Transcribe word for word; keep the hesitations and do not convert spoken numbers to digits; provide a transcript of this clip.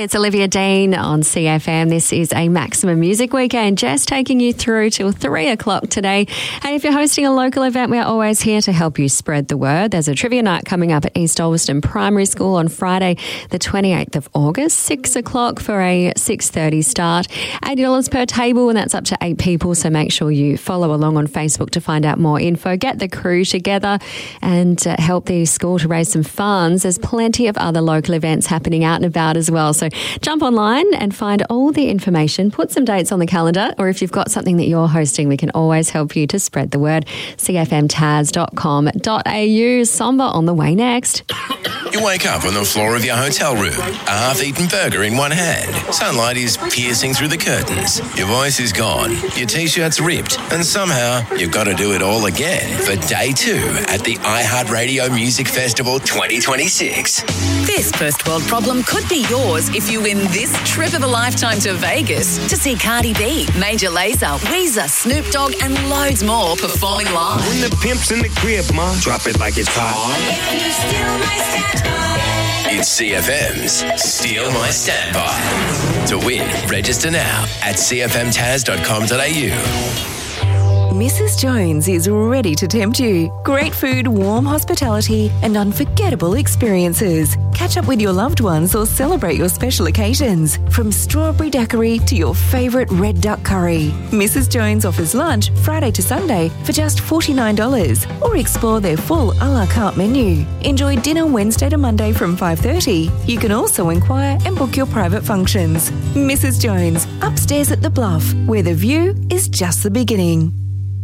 It's Olivia Dean on C F M. This is a Maximum Music Weekend. Jess taking you through till three o'clock today. Hey, if you're hosting a local event, we're always here to help you spread the word. There's a trivia night coming up at East Ulverston Primary School on Friday, the twenty-eighth of August, six o'clock for a six thirty start. eighty dollars per table, and that's up to eight people, so make sure you follow along on Facebook to find out more info. Get the crew together and uh, help the school to raise some funds. There's plenty of other local events happening out and about as well. So jump online and find all the information, put some dates on the calendar, or if you've got something that you're hosting, we can always help you to spread the word. c f m taz dot com dot a u. Somber on the way next. You wake up on the floor of your hotel room, a half-eaten burger in one hand. Sunlight is piercing through the curtains. Your voice is gone. Your T-shirt's ripped. And somehow you've got to do it all again for day two at the iHeartRadio Music Festival twenty twenty-six. This first world problem could be yours if you win this trip of a lifetime to Vegas to see Cardi B, Major Lazer, Weezer, Snoop Dogg and loads more performing live. When the pimp's in the crib, ma, drop it like it's hot. It's C F M's Steal My Standby. To win, register now at c f m taz dot com dot a u. Missus Jones is ready to tempt you. Great food, warm hospitality and unforgettable experiences. Catch up with your loved ones or celebrate your special occasions. From strawberry daiquiri to your favourite red duck curry. Missus Jones offers lunch Friday to Sunday for just forty-nine dollars, or explore their full a la carte menu. Enjoy dinner Wednesday to Monday from five thirty. You can also inquire and book your private functions. Missus Jones, upstairs at the Bluff, where the view is just the beginning.